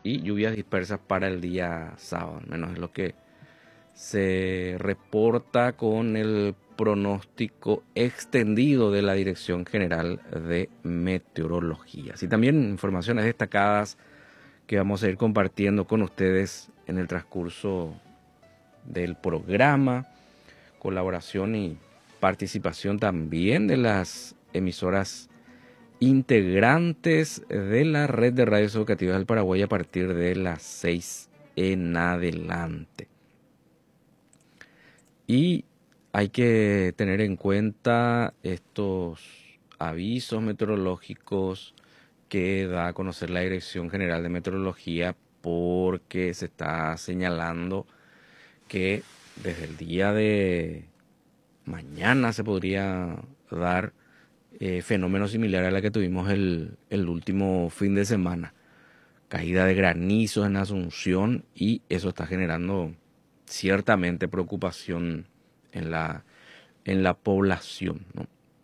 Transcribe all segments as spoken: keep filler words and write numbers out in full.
y lluvias dispersas para el día sábado, al menos es lo que se reporta con el pronóstico extendido de la Dirección General de Meteorología. Así también informaciones destacadas que vamos a ir compartiendo con ustedes en el transcurso del programa, colaboración y participación también de las emisoras integrantes de la red de radios educativas del Paraguay a partir de las seis en adelante. Y hay que tener en cuenta estos avisos meteorológicos que da a conocer la Dirección General de Meteorología, porque se está señalando que desde el día de mañana se podría dar eh, fenómenos similares a la que tuvimos el, el último fin de semana. Caída de granizos en Asunción, y eso está generando ciertamente preocupación en la, en la población, ¿no?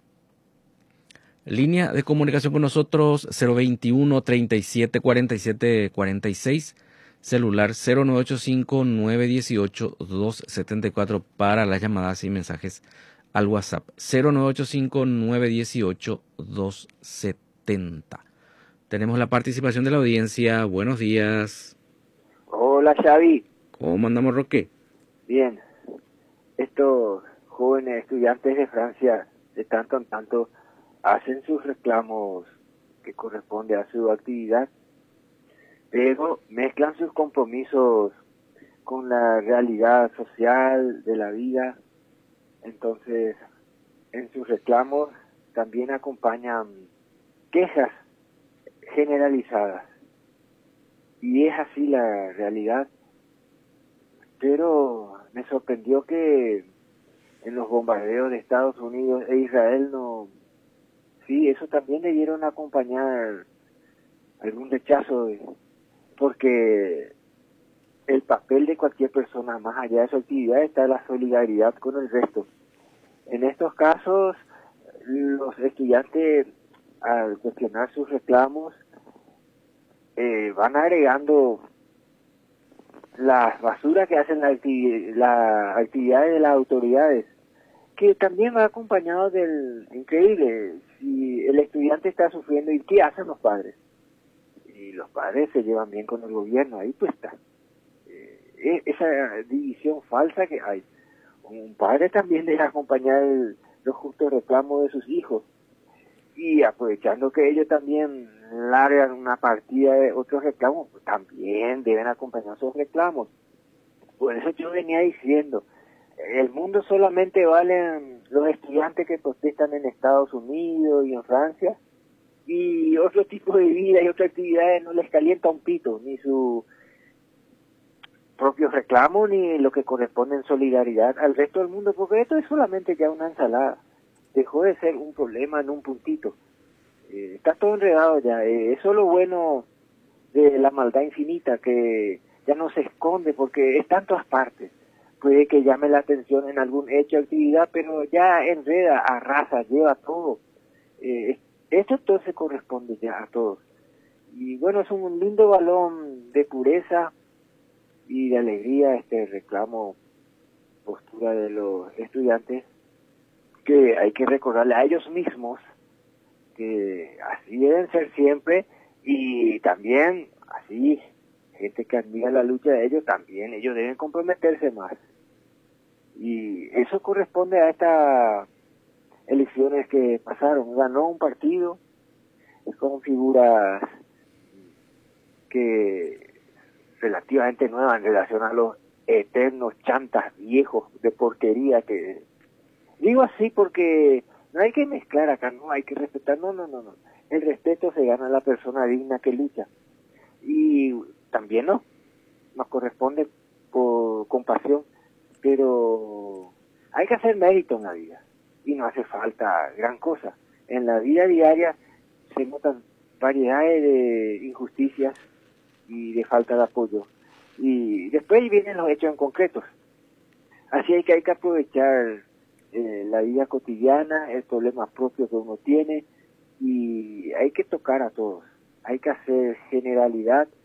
Línea de comunicación con nosotros cero veintiuno, treinta y siete, cuarenta y siete, cuarenta y seis, celular cero nueve ocho cinco, nueve dieciocho, dos setenta y cuatro para las llamadas y mensajes al WhatsApp cero nueve ocho cinco, nueve dieciocho, dos setenta. Tenemos la participación de la audiencia. Buenos días. Hola, Xavi. ¿Cómo andamos, Roque? Bien. Estos jóvenes estudiantes de Francia, de tanto en tanto, hacen sus reclamos que corresponde a su actividad, pero mezclan sus compromisos con la realidad social de la vida. Entonces, en sus reclamos también acompañan quejas generalizadas. Y es así la realidad. Pero me sorprendió que en los bombardeos de Estados Unidos e Israel no... Sí, eso también debieron acompañar algún rechazo, de, porque el papel de cualquier persona, más allá de su actividad, está la solidaridad con el resto. En estos casos, los estudiantes, al cuestionar sus reclamos, eh, van agregando las basuras que hacen la activi- la actividades de las autoridades, que también va acompañado del increíble. Si el estudiante está sufriendo, ¿y qué hacen los padres? Y los padres se llevan bien con el gobierno, ahí pues está. Eh, esa división falsa que hay. Un padre también debe acompañar el, los justos reclamos de sus hijos. Y aprovechando que ellos también largan una partida de otros reclamos, pues también deben acompañar esos reclamos. Por eso yo venía diciendo, el mundo solamente valen los estudiantes que protestan en Estados Unidos y en Francia, y otro tipo de vida y otras actividades no les calienta un pito, ni su propio reclamo, ni lo que corresponde en solidaridad al resto del mundo, porque esto es solamente ya una ensalada. Dejó de ser un problema en un puntito. Eh, está todo enredado ya. Eh, eso es lo bueno de la maldad infinita, que ya no se esconde porque está en todas partes. Puede que llame la atención en algún hecho o actividad, pero ya enreda, arrasa, lleva todo. Eh, esto entonces corresponde ya a todos. Y bueno, es un lindo balón de pureza y de alegría este reclamo, postura de los estudiantes, que hay que recordarle a ellos mismos que así deben ser siempre, y también así gente que admira la lucha de ellos, también ellos deben comprometerse más. Y eso corresponde a estas elecciones que pasaron. Ganó un partido con figuras que relativamente nuevas en relación a los eternos chantas viejos de porquería que... Digo así porque no hay que mezclar acá, no hay que respetar, no, no, no, no. El respeto se gana a la persona digna que lucha. Y también no, nos corresponde por compasión, pero hay que hacer mérito en la vida y no hace falta gran cosa. En la vida diaria se notan variedades de injusticias y de falta de apoyo, y después vienen los hechos en concretos. Así es que hay que aprovechar eh, la vida cotidiana, el problema propio que uno tiene, y hay que tocar a todos. Hay que hacer generalidad